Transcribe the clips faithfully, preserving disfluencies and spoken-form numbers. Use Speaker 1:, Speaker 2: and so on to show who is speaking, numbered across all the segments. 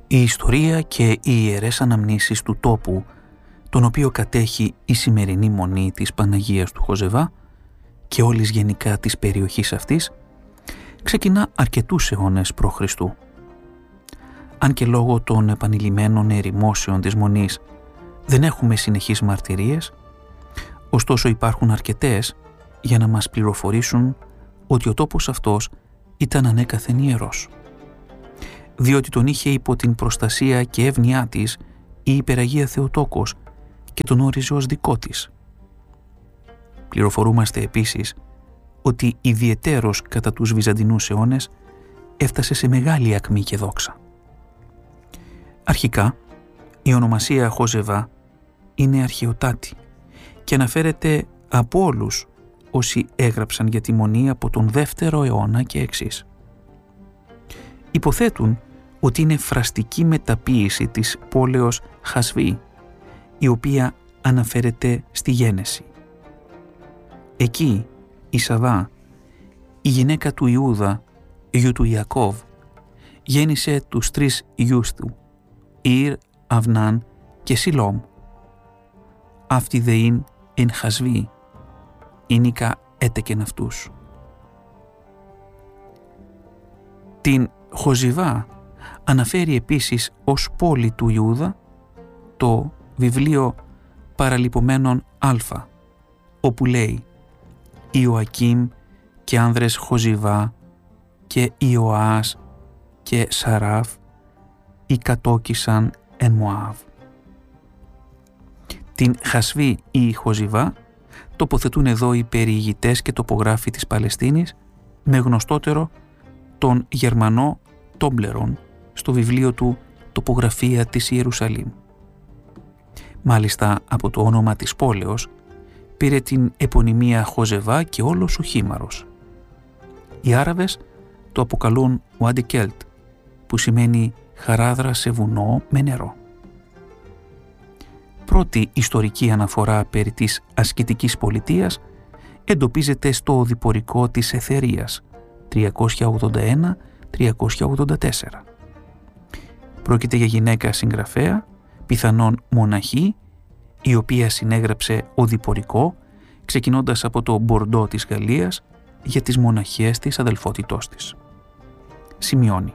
Speaker 1: Η ιστορία και οι ιερές αναμνήσεις του τόπου, τον οποίο κατέχει η σημερινή μονή της Παναγίας του Χοζεβά και όλης γενικά της περιοχής αυτής, ξεκινά αρκετούς αιώνες π.Χ. Αν και λόγω των επανειλημμένων ερημώσεων της μονής δεν έχουμε συνεχείς μαρτυρίες, ωστόσο υπάρχουν αρκετές για να μας πληροφορήσουν ότι ο τόπος αυτός ήταν ανέκαθεν ιερός, διότι τον είχε υπό την προστασία και εύνοιά της η Υπεραγία Θεοτόκος και τον όριζε ως δικό της. Πληροφορούμαστε επίσης ότι ιδιαιτέρως κατά τους Βυζαντινούς αιώνες έφτασε σε μεγάλη ακμή και δόξα. Αρχικά, η ονομασία Χοζεβά είναι αρχαιοτάτη και αναφέρεται από όλους όσοι έγραψαν για τη μονή από τον δεύτερο αιώνα και εξής. Υποθέτουν ότι είναι φραστική μεταποίηση της πόλεως Χασβή, η οποία αναφέρεται στη Γένεση. Εκεί η Σαβά, η γυναίκα του Ιούδα, γιου του Ιακώβ, γέννησε τους τρεις γιους του, Ήρ, Αυνάν και Σιλόμ. Αυτή δεήν εν Χασβή, ίνικα έτεκεν αυτούς. Την Χοζιβά αναφέρει επίσης ως πόλη του Ιούδα το βιβλίο Παραλυπωμένων Α, όπου λέει Ιωακίμ και άνδρες Χοζιβά και Ιωάς και Σαράφ οι κατόκισαν εν Μωάβ. Την Χασβή ή Χοζιβά τοποθετούν εδώ οι περιηγητές και τοπογράφοι της Παλαιστίνης, με γνωστότερο τον Γερμανό Τόμπλερον στο βιβλίο του «Τοπογραφία της Ιερουσαλήμ». Μάλιστα από το όνομα της πόλεως πήρε την επωνυμία Χοζεβά και όλος ο χήμαρος. Οι Άραβες το αποκαλούν Ουάντι Κέλτ, που σημαίνει χαράδρα σε βουνό με νερό. Πρώτη ιστορική αναφορά περί της ασκητικής πολιτείας εντοπίζεται στο οδηπορικό της Εθερίας τριακόσια ογδόντα ένα με τριακόσια ογδόντα τέσσερα. Πρόκειται για γυναίκα συγγραφέα, πιθανόν μοναχή, η οποία συνέγραψε οδηπορικό ξεκινώντας από το Μπορντό της Γαλλίας για τις μοναχές της αδελφότητός της. Σημειώνει.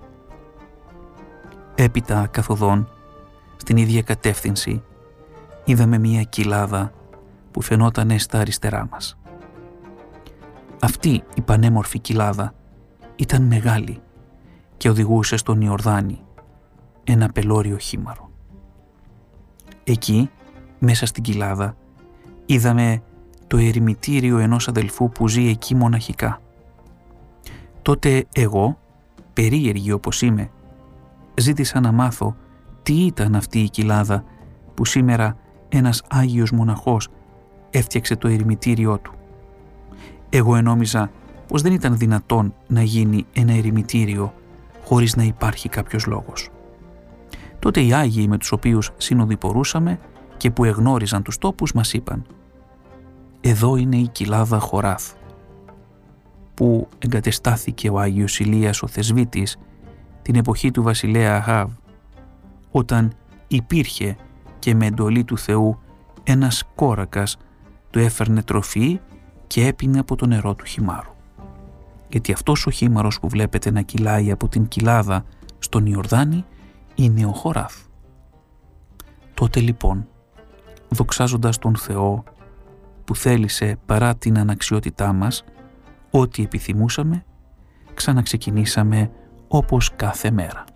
Speaker 1: Έπειτα καθοδόν, στην ίδια κατεύθυνση, είδαμε μία κοιλάδα που φαινότανε στα αριστερά μας. Αυτή η πανέμορφη κοιλάδα ήταν μεγάλη και οδηγούσε στον Ιορδάνη, ένα πελώριο χήμαρο. Εκεί, μέσα στην κοιλάδα, είδαμε το ερημητήριο ενός αδελφού που ζει εκεί μοναχικά. Τότε εγώ, περίεργη όπως είμαι, ζήτησα να μάθω τι ήταν αυτή η κοιλάδα που σήμερα ένας Άγιος μοναχός έφτιαξε το ερημητήριό του. Εγώ ενόμιζα πως δεν ήταν δυνατόν να γίνει ένα ερημητήριο χωρίς να υπάρχει κάποιος λόγος. Τότε οι Άγιοι με τους οποίους συνοδοιπορούσαμε και που εγνώριζαν τους τόπους μας είπαν «Εδώ είναι η κοιλάδα Χοράθ, που εγκατεστάθηκε ο Άγιος Ηλίας ο Θεσβήτης την εποχή του βασιλέα Αχάβ, όταν υπήρχε και με εντολή του Θεού ένας κόρακας του έφερνε τροφή και έπινε από το νερό του χυμάρου. Γιατί αυτός ο χήμαρος που βλέπετε να κυλάει από την κοιλάδα στον Ιορδάνη είναι ο Χοράθ». Τότε λοιπόν, δοξάζοντας τον Θεό που θέλησε παρά την αναξιότητά μας ό,τι επιθυμούσαμε, ξαναξεκινήσαμε όπως κάθε μέρα.